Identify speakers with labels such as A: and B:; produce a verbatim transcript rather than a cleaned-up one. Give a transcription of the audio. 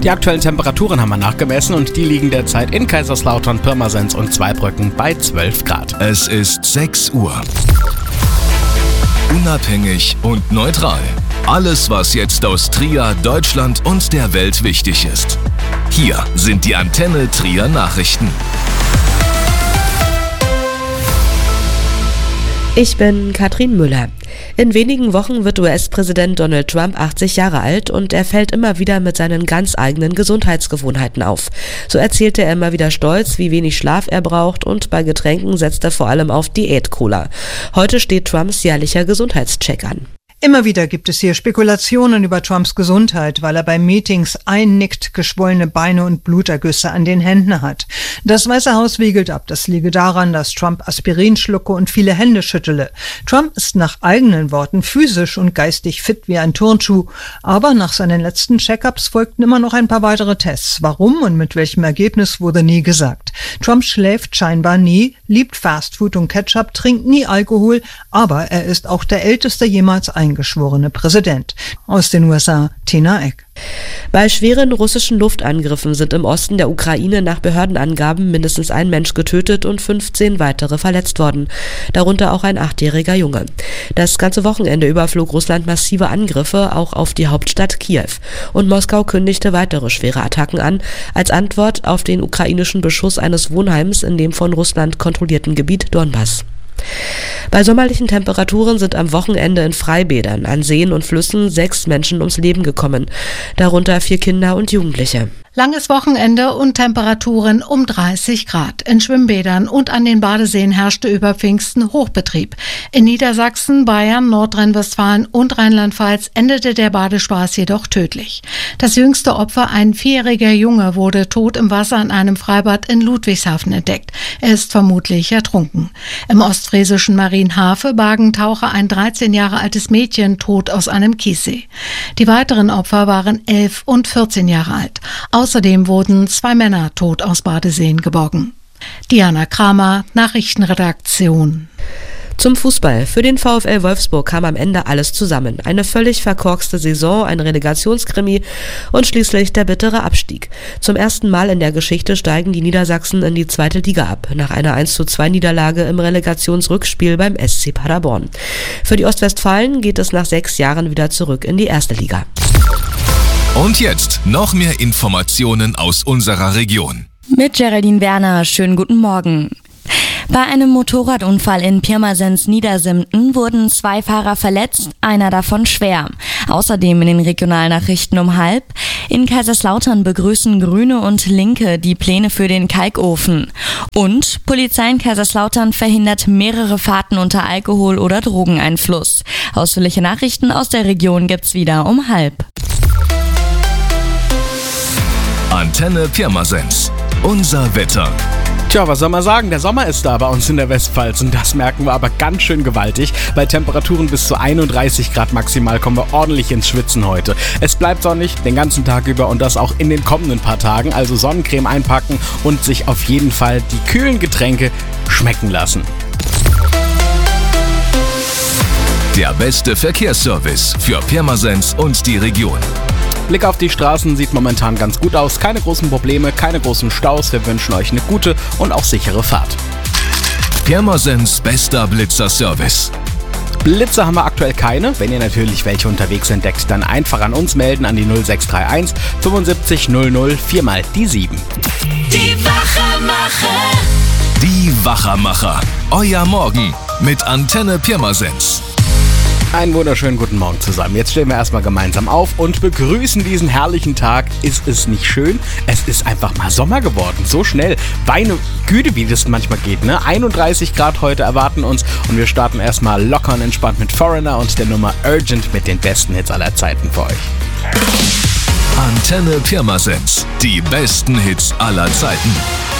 A: Die aktuellen Temperaturen haben wir nachgemessen und die liegen derzeit in Kaiserslautern, Pirmasens und Zweibrücken bei zwölf Grad.
B: Es ist sechs Uhr. Unabhängig und neutral. Alles, was jetzt aus Trier, Deutschland und der Welt wichtig ist. Hier sind die Antenne Trier Nachrichten.
C: Ich bin Katrin Müller. In wenigen Wochen wird U S-Präsident Donald Trump achtzig Jahre alt und er fällt immer wieder mit seinen ganz eigenen Gesundheitsgewohnheiten auf. So erzählte er immer wieder stolz, wie wenig Schlaf er braucht und bei Getränken setzt er vor allem auf Diät-Cola. Heute steht Trumps jährlicher Gesundheitscheck an.
D: Immer wieder gibt es hier Spekulationen über Trumps Gesundheit, weil er bei Meetings einnickt, geschwollene Beine und Blutergüsse an den Händen hat. Das Weiße Haus wiegelt ab, das liege daran, dass Trump Aspirin schlucke und viele Hände schüttele. Trump ist nach eigenen Worten physisch und geistig fit wie ein Turnschuh, aber nach seinen letzten Check-ups folgten immer noch ein paar weitere Tests. Warum und mit welchem Ergebnis wurde nie gesagt. Trump schläft scheinbar nie, liebt Fastfood und Ketchup, trinkt nie Alkohol, aber er ist auch der älteste jemals eingeschworene Präsident. Aus den U S A, Tina Eck.
C: Bei schweren russischen Luftangriffen sind im Osten der Ukraine nach Behördenangaben mindestens ein Mensch getötet und fünfzehn weitere verletzt worden, darunter auch ein achtjähriger Junge. Das ganze Wochenende überflog Russland massive Angriffe, auch auf die Hauptstadt Kiew. Und Moskau kündigte weitere schwere Attacken an, als Antwort auf den ukrainischen Beschuss eines Wohnheims in dem von Russland kontrollierten Gebiet Donbass. Bei sommerlichen Temperaturen sind am Wochenende in Freibädern, an Seen und Flüssen sechs Menschen ums Leben gekommen, darunter vier Kinder und Jugendliche.
E: Langes Wochenende und Temperaturen um dreißig Grad. In Schwimmbädern und an den Badeseen herrschte über Pfingsten Hochbetrieb. In Niedersachsen, Bayern, Nordrhein-Westfalen und Rheinland-Pfalz endete der Badespaß jedoch tödlich. Das jüngste Opfer, ein vierjähriger Junge, wurde tot im Wasser in einem Freibad in Ludwigshafen entdeckt. Er ist vermutlich ertrunken. Im ostfriesischen Marienhafe bargen Taucher ein dreizehn Jahre altes Mädchen tot aus einem Kiessee. Die weiteren Opfer waren elf und vierzehn Jahre alt. Außerdem wurden zwei Männer tot aus Badeseen geborgen. Diana Kramer, Nachrichtenredaktion.
C: Zum Fußball. Für den VfL Wolfsburg kam am Ende alles zusammen. Eine völlig verkorkste Saison, ein Relegationskrimi und schließlich der bittere Abstieg. Zum ersten Mal in der Geschichte steigen die Niedersachsen in die zweite Liga ab, nach einer eins zu zwei Niederlage im Relegationsrückspiel beim S C Paderborn. Für die Ostwestfalen geht es nach sechs Jahren wieder zurück in die erste Liga.
B: Und jetzt noch mehr Informationen aus unserer Region.
F: Mit Geraldine Werner, schönen guten Morgen. Bei einem Motorradunfall in Pirmasens Niedersimten wurden zwei Fahrer verletzt, einer davon schwer. Außerdem in den Regionalnachrichten um halb. In Kaiserslautern begrüßen Grüne und Linke die Pläne für den Kalkofen. Und Polizei in Kaiserslautern verhindert mehrere Fahrten unter Alkohol- oder Drogeneinfluss. Ausführliche Nachrichten aus der Region gibt's wieder um halb.
B: Antenne Pirmasens. Unser Wetter.
A: Tja, was soll man sagen? Der Sommer ist da bei uns in der Westpfalz und das merken wir aber ganz schön gewaltig. Bei Temperaturen bis zu einunddreißig Grad maximal kommen wir ordentlich ins Schwitzen heute. Es bleibt sonnig den ganzen Tag über und das auch in den kommenden paar Tagen. Also Sonnencreme einpacken und sich auf jeden Fall die kühlen Getränke schmecken lassen.
B: Der beste Verkehrsservice für Pirmasens und die Region.
A: Blick auf die Straßen sieht momentan ganz gut aus. Keine großen Probleme, keine großen Staus. Wir wünschen euch eine gute und auch sichere Fahrt.
B: Pirmasens bester Blitzer-Service.
A: Blitze haben wir aktuell keine. Wenn ihr natürlich welche unterwegs entdeckt, dann einfach an uns melden an die null sechs drei eins fünfundsiebzig null null vier mal die sieben.
G: Die Wachermacher.
B: Die Wachermacher. Euer Morgen mit Antenne Pirmasens.
A: Einen wunderschönen guten Morgen zusammen. Jetzt stehen wir erstmal gemeinsam auf und begrüßen diesen herrlichen Tag. Ist es nicht schön? Es ist einfach mal Sommer geworden. So schnell. Beine Güte, wie das manchmal geht, ne? einunddreißig Grad heute erwarten uns und wir starten erstmal locker und entspannt mit Foreigner und der Nummer Urgent mit den besten Hits aller Zeiten für euch.
B: Antenne Pirmasens. Die besten Hits aller Zeiten.